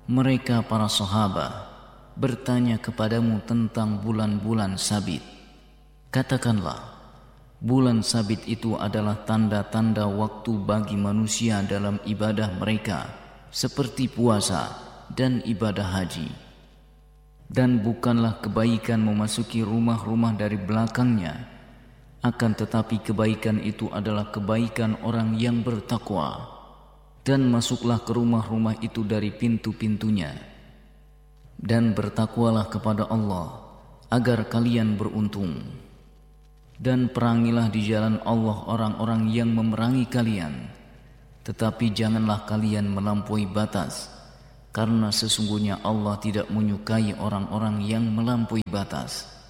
Mereka para sahabat bertanya kepadamu tentang bulan-bulan sabit. Katakanlah, bulan sabit itu adalah tanda-tanda waktu bagi manusia dalam ibadah mereka, seperti puasa dan ibadah haji. Dan bukanlah kebaikan memasuki rumah-rumah dari belakangnya, akan tetapi kebaikan itu adalah kebaikan orang yang bertakwa. Dan masuklah ke rumah-rumah itu dari pintu-pintunya. Dan bertakwalah kepada Allah agar kalian beruntung. Dan perangilah di jalan Allah orang-orang yang memerangi kalian. Tetapi janganlah kalian melampaui batas, karena sesungguhnya Allah tidak menyukai orang-orang yang melampaui batas.